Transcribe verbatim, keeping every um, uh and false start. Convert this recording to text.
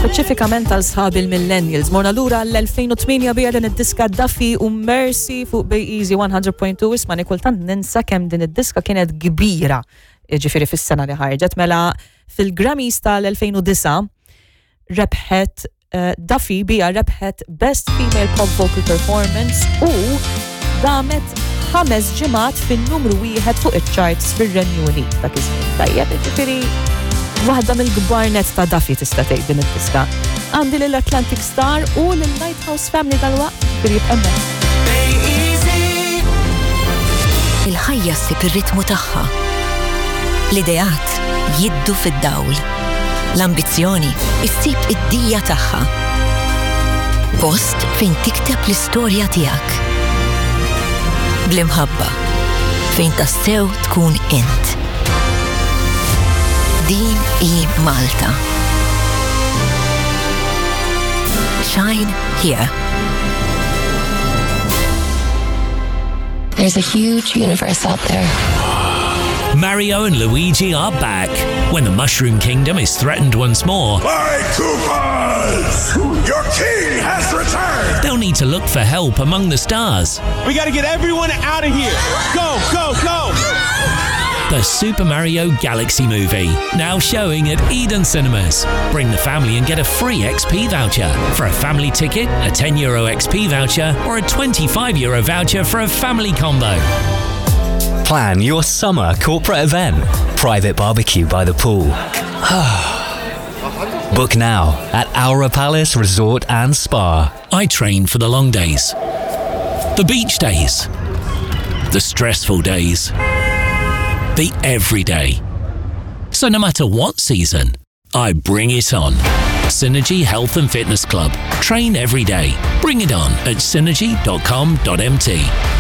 Speċifikament għal sħab il-millennials. Morna lura l-elfejn u tminja bija din id-diska Duffy u Mercy fuq Bay Easy one hundred point two. Isma' kultant ninsa kemm din id-diska kienet kbira, ġifieri fis-sena li ħarġet. Mela fil-Grammys tal-elfejn u disa rebħet uh, Duffy bija rebħet Best Female Pop Vocal Performance u damet ħames ġimgħat fin-numru wieħed fuq iċ-charts fir-Renju Unit. Dak iż-żmien tajjeb, ġifieri waħda mill-gbarnet ta' Duffy tista' tgħid din id-diska. Għandi lill-Atlantic Star u lill-Lighthouse Family tal-waqt bil jibqemmen. Il-ħajja ssib ir-ritmu tagħha. L-ideat jiddu fid-dawl. L-ambizzjoni issib id-dija tagħha. Post fejn tikteb l-istorja tiegħek. Bl-imħabba fejn tassew tkun int. Din i Malta. Shine here. There's a huge universe out there. Mario and Luigi are back when the Mushroom Kingdom is threatened once more. My Koopas! Your king has returned! They'll need to look for help among the stars. We gotta get everyone out of here! Go, go, go! The Super Mario Galaxy movie, now showing at Eden Cinemas. Bring the family and get a free X P voucher. For a family ticket, a ten euro X P voucher, or a twenty-five euro voucher for a family combo. Plan your summer corporate event. Private barbecue by the pool. Book now at Aura Palace Resort and Spa. I train for the long days, the beach days, the stressful days, the everyday. So no matter what season, I bring it on. Synergy Health and Fitness Club. Train every day. Bring it on at synergy dot com dot m t.